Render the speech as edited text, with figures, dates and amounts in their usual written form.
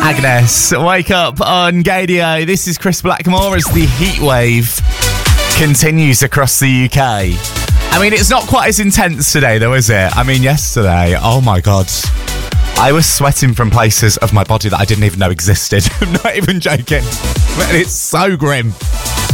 Agnes, wake up on Gadio. This is Chris Blackmore as the heat wave continues across the UK. I mean, it's not quite as intense today, though, is it? I mean, yesterday, oh my God, I was sweating from places of my body that I didn't even know existed. I'm not even joking. It's so grim.